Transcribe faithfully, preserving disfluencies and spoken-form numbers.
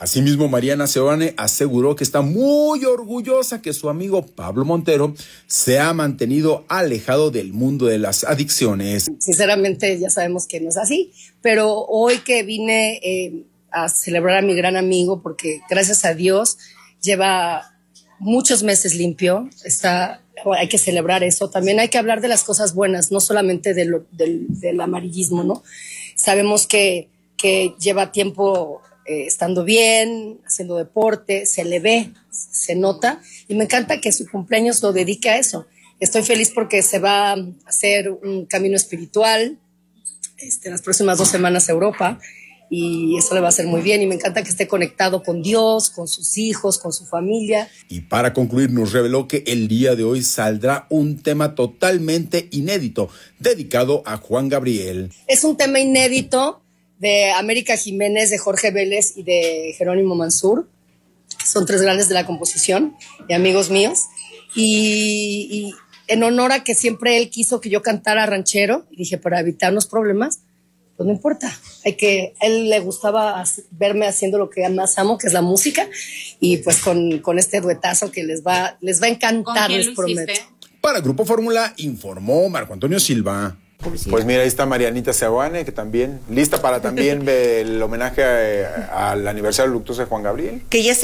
Asimismo, Mariana Seoane aseguró que está muy orgullosa que su amigo Pablo Montero se ha mantenido alejado del mundo de las adicciones. Sinceramente ya sabemos que no es así, pero hoy que vine eh, a celebrar a mi gran amigo, porque gracias a Dios lleva muchos meses limpio, está, hay que celebrar eso. También hay que hablar de las cosas buenas, no solamente de lo, del, del amarillismo, ¿no? Sabemos que, que lleva tiempo Eh, estando bien, haciendo deporte, se le ve, se nota, y me encanta que su cumpleaños lo dedique a eso. Estoy feliz porque se va a hacer un camino espiritual este, en las próximas dos semanas a Europa, y eso le va a hacer muy bien, y me encanta que esté conectado con Dios, con sus hijos, con su familia. Y para concluir, nos reveló que el día de hoy saldrá un tema totalmente inédito, dedicado a Juan Gabriel. Es un tema inédito de América Jiménez, de Jorge Vélez y de Jerónimo Mansur. Son tres grandes de la composición y amigos míos. Y, y en honor a que siempre él quiso que yo cantara ranchero, y dije, para evitarnos problemas, pues no importa. Hay que, a él le gustaba verme haciendo lo que más amo, que es la música, y pues con, con este duetazo que les va, les va a encantar, les prometo. Para Grupo Fórmula, informó Marco Antonio Silva. Pues mira, ahí está Marianita Seoane, que también, lista para también el homenaje a, al aniversario luctuoso de Juan Gabriel. Que ya se